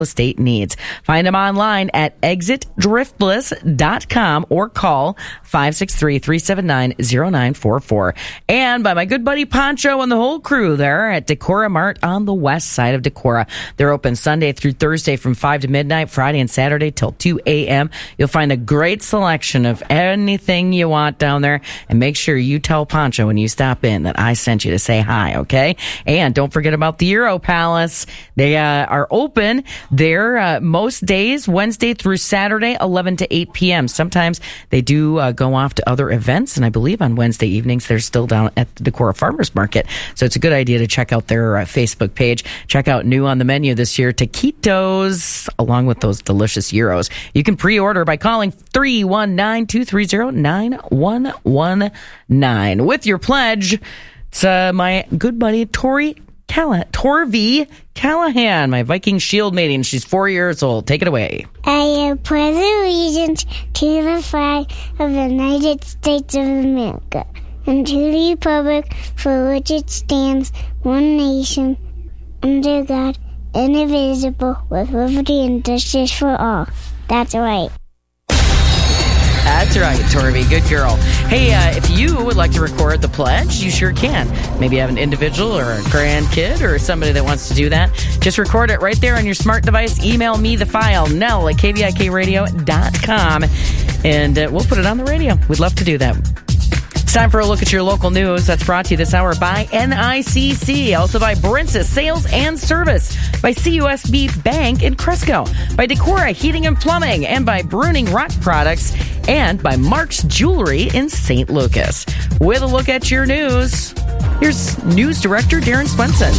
estate needs. Find them online at exitdriftless.com or call 563-379-0944. And by my good buddy Poncho and the whole crew there at Decorah Mart on the west side of Decorah. They're open Sunday through Thursday from 5 to midnight, Friday and Saturday till 2 a.m. You'll find a great selection of anything you want down there. And make sure you tell Poncho when you stop in that I sent you to say hi, okay? And don't forget about the Euro Palace. They are open. They're most days, Wednesday through Saturday, 11 to 8 p.m. Sometimes they do go off to other events, and I believe on Wednesday evenings they're still down at the Decorah Farmers Market. So it's a good idea to check out their Facebook page. Check out new on the menu this year, taquitos, along with those delicious gyros. You can pre-order by calling 319-230-9119. With your pledge, it's my good buddy Torvi Callahan, my Viking shield maiden. She's 4 years old. Take it away. I pledge allegiance to the flag of the United States of America and to the republic for which it stands, one nation, under God, indivisible, with liberty and justice for all. That's right. That's right, Torvi. Good girl. Hey, if you would like to record the pledge, you sure can. Maybe you have an individual or a grandkid or somebody that wants to do that. Just record it right there on your smart device. Email me the file, nell@kvikradio.com, and we'll put it on the radio. We'd love to do that. It's time for a look at your local news. That's brought to you this hour by NICC, also by Brinsis Sales and Service, by CUSB Bank in Cresco, by Decorah Heating and Plumbing, and by Bruning Rock Products, and by Mark's Jewelry in St. Lucas. With a look at your news, here's News Director Darren Swenson.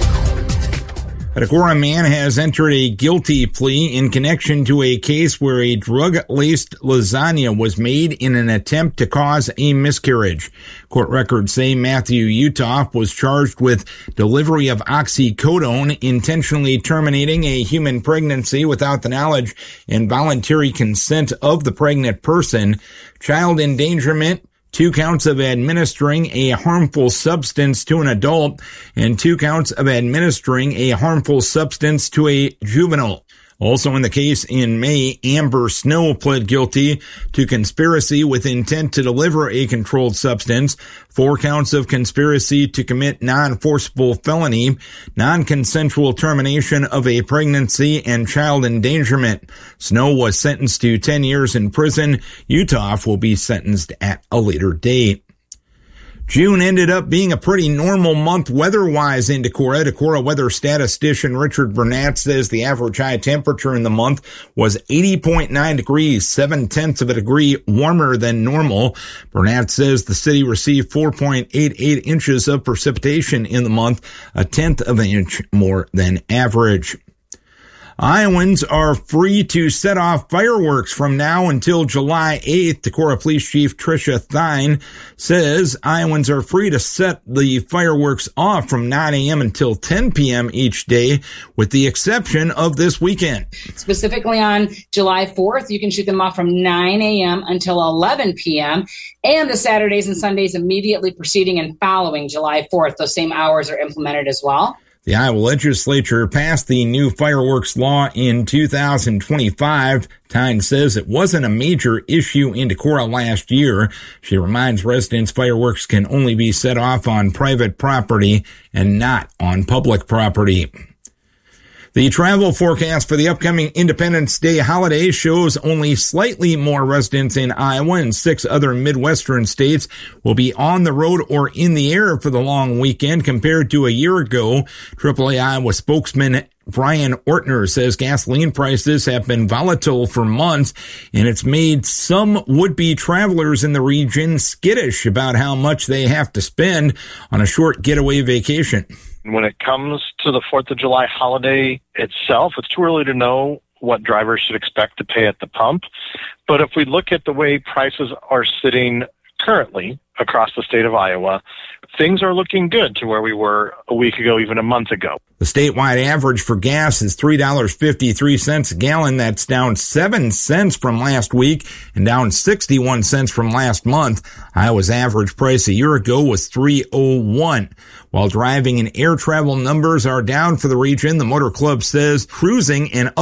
A Decorah man has entered a guilty plea in connection to a case where a drug-laced lasagna was made in an attempt to cause a miscarriage. Court records say Matthew Utoff was charged with delivery of oxycodone, intentionally terminating a human pregnancy without the knowledge and voluntary consent of the pregnant person, child endangerment, 2 counts of administering a harmful substance to an adult, and 2 counts of administering a harmful substance to a juvenile. Also in the case in May, Amber Snow pled guilty to conspiracy with intent to deliver a controlled substance, 4 counts of conspiracy to commit non-forcible felony, non-consensual termination of a pregnancy, and child endangerment. Snow was sentenced to 10 years in prison. Utoff will be sentenced at a later date. June ended up being a pretty normal month weather-wise in Decorah. Decorah weather statistician Richard Burnett says the average high temperature in the month was 80.9 degrees, 0.7 of a degree warmer than normal. Burnett says the city received 4.88 inches of precipitation in the month, 1/10 of an inch more than average. Iowans are free to set off fireworks from now until July 8th. Decorah Police Chief Tricia Thine says Iowans are free to set the fireworks off from 9 a.m. until 10 p.m. each day, with the exception of this weekend. Specifically on July 4th, you can shoot them off from 9 a.m. until 11 p.m. and the Saturdays and Sundays immediately preceding and following July 4th. Those same hours are implemented as well. The Iowa legislature passed the new fireworks law in 2025. Tyne says it wasn't a major issue in Decorah last year. She reminds residents fireworks can only be set off on private property and not on public property. The travel forecast for the upcoming Independence Day holiday shows only slightly more residents in Iowa and 6 other Midwestern states will be on the road or in the air for the long weekend compared to a year ago. AAA Iowa spokesman Brian Ortner says gasoline prices have been volatile for months, and it's made some would-be travelers in the region skittish about how much they have to spend on a short getaway vacation. When it comes to the 4th of July holiday itself, it's too early to know what drivers should expect to pay at the pump. But if we look at the way prices are sitting currently across the state of Iowa, things are looking good to where we were a week ago, even a month ago. The statewide average for gas is $3.53 a gallon. That's down 7 cents from last week and down 61 cents from last month. Iowa's average price a year ago was $3.01. While driving and air travel numbers are down for the region, the Motor Club says cruising and